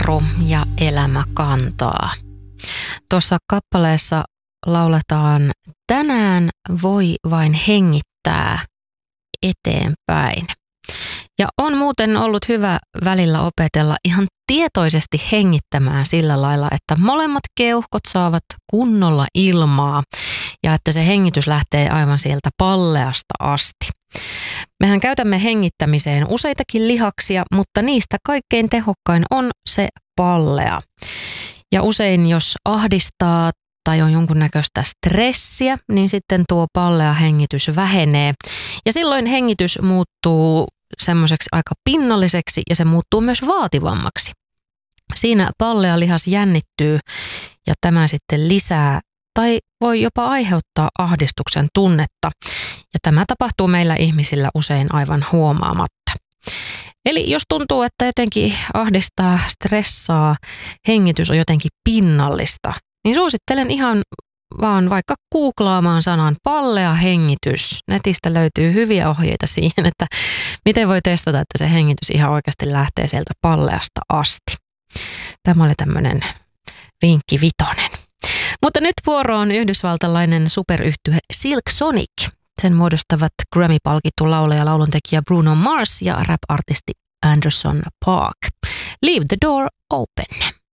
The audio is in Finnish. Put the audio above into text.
naru ja elämä kantaa. Tuossa kappaleessa lauletaan, tänään voi vain hengittää eteenpäin. Ja on muuten ollut hyvä välillä opetella ihan tietoisesti hengittämään sillä lailla, että molemmat keuhkot saavat kunnolla ilmaa ja että se hengitys lähtee aivan sieltä palleasta asti. Mehän käytämme hengittämiseen useitakin lihaksia, mutta niistä kaikkein tehokkain on se pallea. Ja usein jos ahdistaa tai on jonkunnäköistä stressiä, niin sitten tuo pallea hengitys vähenee. Ja silloin hengitys muuttuu semmoiseksi aika pinnalliseksi ja se muuttuu myös vaativammaksi. Siinä pallealihas jännittyy ja tämä sitten lisää tai voi jopa aiheuttaa ahdistuksen tunnetta. Ja tämä tapahtuu meillä ihmisillä usein aivan huomaamatta. Eli jos tuntuu, että jotenkin ahdistaa, stressaa, hengitys on jotenkin pinnallista, niin suosittelen ihan vaan vaikka googlaamaan sanan pallea hengitys. Netistä löytyy hyviä ohjeita siihen, että miten voi testata, että se hengitys ihan oikeasti lähtee sieltä palleasta asti. Tämä oli tämmöinen vinkki vitonen. Mutta nyt vuoroon yhdysvaltalainen superyhtye Silk Sonic. Sen muodostavat Grammy-palkittu laulaja ja lauluntekijä Bruno Mars ja rap-artisti Anderson .Paak. Leave the door open.